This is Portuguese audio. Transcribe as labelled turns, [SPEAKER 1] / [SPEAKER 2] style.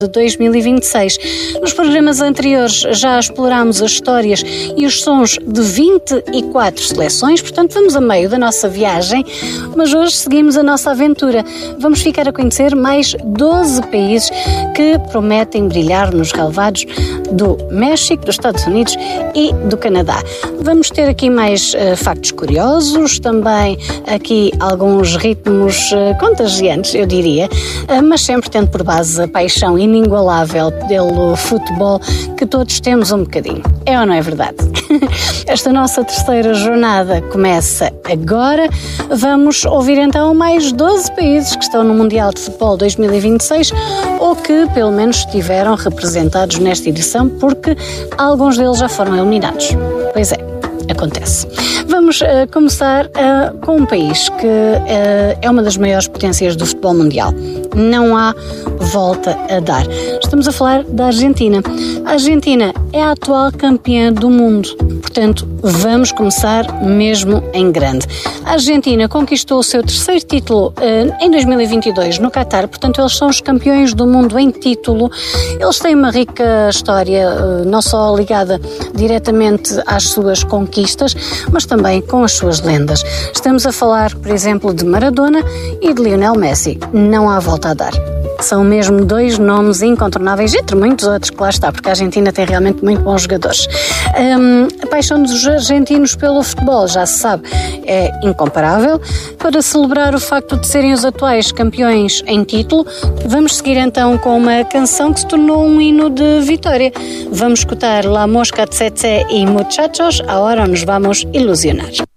[SPEAKER 1] de 2026. Nos programas anteriores já explorámos as histórias e os sons de 24 seleções, portanto vamos a meio da nossa viagem, mas hoje seguimos a nossa aventura. Vamos ficar a conhecer mais 12 países que prometem brilhar nos relevados do México, dos Estados Unidos e do Canadá. Vamos ter aqui mais factos curiosos, também aqui alguns ritmos contagiantes, eu diria, mas sempre tendo por base a paixão inigualável pelo futebol que todos temos um bocadinho. É ou não é verdade? Esta nossa terceira jornada começa agora. Vamos ouvir então mais 12 países que estão no Mundial de Futebol 2026 ou que pelo menos estiveram representados nesta edição, porque alguns deles já foram eliminados. Pois é, acontece. Vamos começar com um país que é uma das maiores potências do futebol mundial. Não há volta a dar. Estamos a falar da Argentina. A Argentina é a atual campeã do mundo. Portanto, vamos começar mesmo em grande. A Argentina conquistou o seu terceiro título em 2022 no Qatar. Portanto, eles são os campeões do mundo em título. Eles têm uma rica história, não só ligada diretamente às suas conquistas, mas também com as suas lendas. Estamos a falar, por exemplo, de Maradona e de Lionel Messi. Não há volta a dar. São mesmo dois nomes incontornáveis, entre muitos outros, que lá está, porque a Argentina tem realmente muito bons jogadores. A paixão dos argentinos pelo futebol, já se sabe, é incomparável. Para celebrar o facto de serem os atuais campeões em título, vamos seguir então com uma canção que se tornou um hino de vitória. Vamos escutar La Mosca Tsetse y Muchachos, Ahora nos vamos ilusionar.